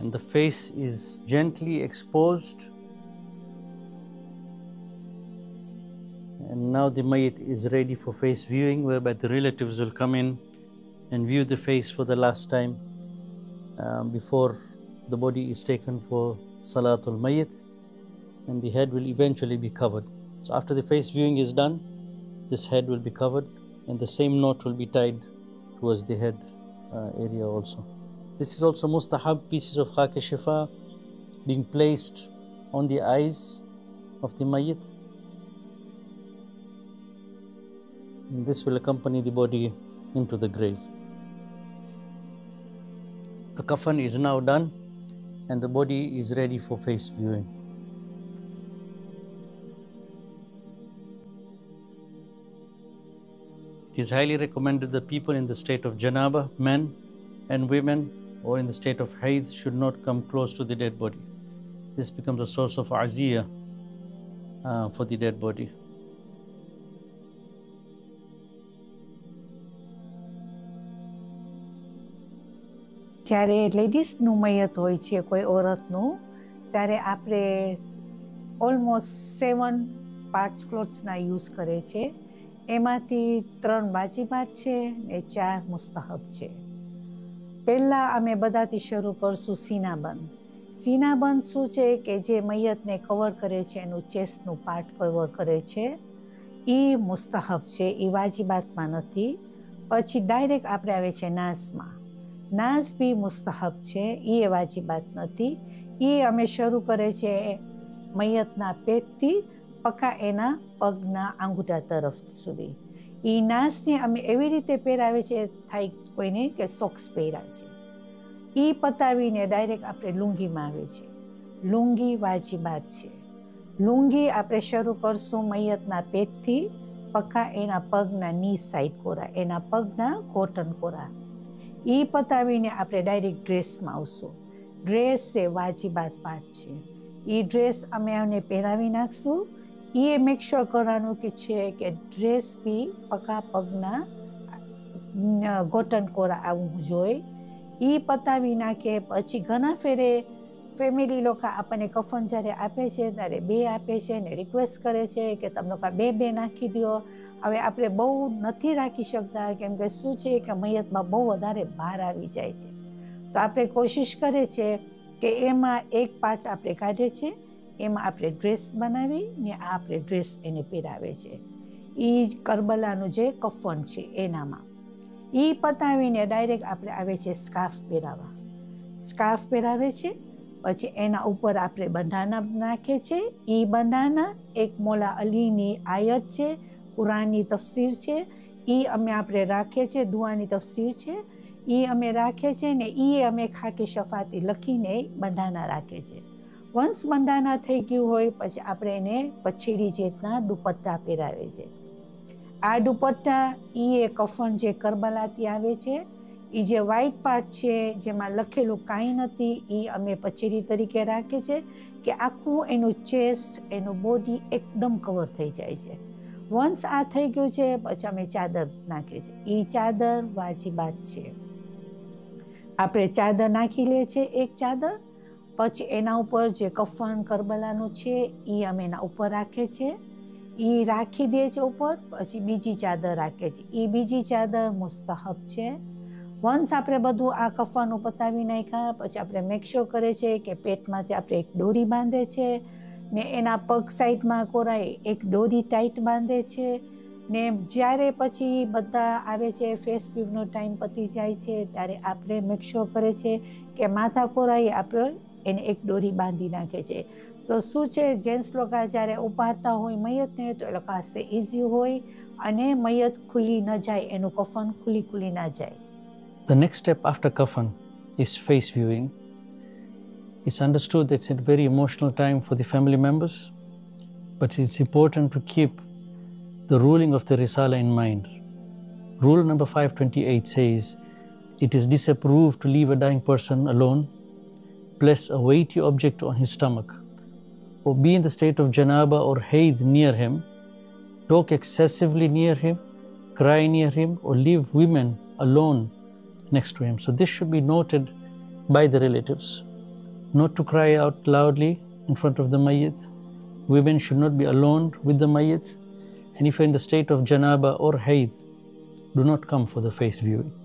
and the face is gently exposed. And now the Mayyit is ready for face viewing, whereby the relatives will come in and view the face for the last time before the body is taken for Salatul Mayyit, and the head will eventually be covered. So after the face viewing is done, this head will be covered, and the same knot will be tied towards the head area also. This is also mustahab, pieces of khaki shifa being placed on the eyes of the Mayyit. And this will accompany the body into the grave. The kafan is now done and the body is ready for face viewing. It is highly recommended that people in the state of janaba, men and women, or in the state of haid, should not come close to the dead body. This becomes a source of aziyah for the dead body. જ્યારે લેડીઝનું મયત હોય છે કોઈ ઓરતનું, ત્યારે આપણે almost 7 parts ક્લોથ્સના use કરે છે. એમાંથી 3 વાજીબાત છે ને 4 મુસ્તહબ છે. પહેલાં અમે બધાથી શરૂ કરશું સીનાબંધ. સીનાબંધ શું છે કે જે મયતને કવર કરે છે, એનું ચેસ્ટનું પાર્ટ કવર કરે છે, એ મુસ્તહબ છે, એ વાજીબાતમાં નથી. પછી ડાયરેક્ટ આપણે આવે છે નાઝમાં. નાઝ બી મુસ્તહબ છે, એ વાજીબાત નથી. એ અમે શરૂ કરે છે મયતના પેટથી પક્કા એના પગના આંગૂઠા તરફ સુધી. એ નાઝને અમે એવી રીતે પહેરાવે છે, થાય કોઈને કે સોક્સ પહેર્યા છે. એ પતાવીને ડાયરેક્ટ આપણે લુંગીમાં આવે છે. લુંગી વાજીબાત છે. લુંગી આપણે શરૂ કરશું મયતના પેટથી પક્કા એના પગના ની સાઈડ કોરા, એના પગના કોટન કોરા. એ પતાવીને આપણે ડાયરેક્ટ ડ્રેસમાં આવશું. ડ્રેસ છે વાજીબાત પાર્ટ છે. એ ડ્રેસ અમે આને પહેરાવી નાખશું. એ મેક શ્યોર કરવાનું કે છે કે ડ્રેસ બી પક્કા પગના કોટન કોરા આવવું જોઈએ. એ પતાવી નાખે પછી ઘણા ફેરે ફેમિલી લોકો આપણને કફન જ્યારે આપે છે ત્યારે 2 આપે છે ને રિક્વેસ્ટ કરે છે કે તમે લોકો 2 નાખી દો. હવે આપણે બહુ નથી રાખી શકતા, કેમ કે શું છે કે મયતમાં બહુ વધારે ભાર આવી જાય છે. તો આપણે કોશિશ કરે છે કે એમાં એક પાર્ટ આપણે કાઢે છે, એમાં આપણે ડ્રેસ બનાવી ને આ આપણે ડ્રેસ એને પહેરાવે છે. એ કરબલાનું જે કફન છે એનામાં. એ પતાવીને ડાયરેક્ટ આપણે આવે છે સ્કાર્ફ પહેરાવા. સ્કાર્ફ પહેરાવે છે, પછી એના ઉપર આપણે બંધાના નાખે છે. એ બંધાના એક મોલા અલીની આયત છે, કુરાનની તફસીર છે, એ અમે આપણે રાખીએ છીએ, દુઆની તફસીર છે, એ અમે રાખીએ છીએ ને એ અમે ખાકી શફાથી લખીને બંધાના રાખે છે. વન્સ બંધાના થઈ ગયું હોય પછી આપણે એને પછેડી જેટના દુપટ્ટા પહેરાવે છે. આ દુપટ્ટા એ કફન જે કરબલાથી આવે છે, એ જે વ્હાઇટ પાર્ટ છે જેમાં લખેલું કાંઈ નથી, એ અમે પછેડી તરીકે રાખીએ છીએ કે આખું એનું ચેસ્ટ, એનું બોડી એકદમ કવર થઈ જાય છે. વન્સ આ થઈ ગયું છે પછી અમે ચાદર નાખીએ છીએ. એ ચાદર વાજીબાત છે. આપણે ચાદર નાખી લે છે એક ચાદર, પછી એના ઉપર જે કફન કરબલાનું છે એ અમે એના ઉપર રાખીએ છીએ. એ રાખી દે છે ઉપર, પછી બીજી ચાદર રાખે છે. એ બીજી ચાદર મુસ્તહબ છે. વન્સ આપણે બધું આ કફનનું પતાવી નાખ્યા પછી આપણે મેક શ્યોર કરે છે કે પેટમાંથી આપણે એક દોરી બાંધે છે ને એના પગ સાઈડમાં કોરાય એક દોરી ટાઈટ બાંધે છે. ને જ્યારે પછી બધા આવે છે ફેસ વ્યૂનો ટાઈમ પતી જાય છે ત્યારે આપણે મેક શ્યોર કરે છે કે માથા કોરાઈ આપણે એને એક દોરી બાંધી નાખે છે. સો શું છે, જેન્ટ્સ લોકો જ્યારે ઉપાડતા હોય મયતને તો એ લોકો હાસ્તે ઇઝી હોય અને મયત ખુલ્લી ન જાય, એનું કફન ખુલ્લી ના જાય. The next step after kafan is face viewing. It's understood that it's a very emotional time for the family members, but it's important to keep the ruling of the Risala in mind. Rule number 528 says, it is disapproved to leave a dying person alone, place a weighty object on his stomach, or be in the state of janaba or haid near him, talk excessively near him, cry near him, or leave women alone next to him. So this should be noted by the relatives. not to cry out loudly in front of the mayyit. Women should not be alone with the mayyit. And if you're in the state of janaba or haid, do not come for the face viewing.